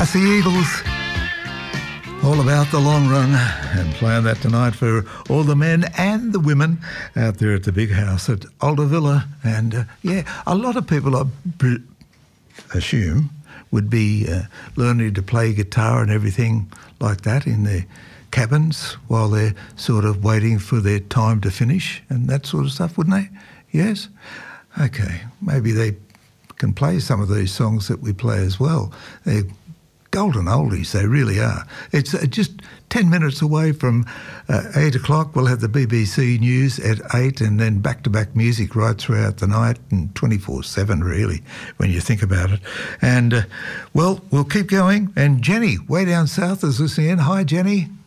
That's the Eagles. All about the long run, and playing that tonight for all the men and the women out there at the big house at Alder Villa. And a lot of people, I assume, would be learning to play guitar and everything like that in their cabins while they're sort of waiting for their time to finish and that sort of stuff, wouldn't they? Yes? Okay, maybe they can play some of these songs that we play as well. They're golden oldies, they really are. It's just 10 minutes away from 8 o'clock. We'll have the BBC News at 8 and then back-to-back music right throughout the night and 24/7 really, when you think about it. And, we'll keep going. And Jenny, way down south, is listening in. Hi, Jenny.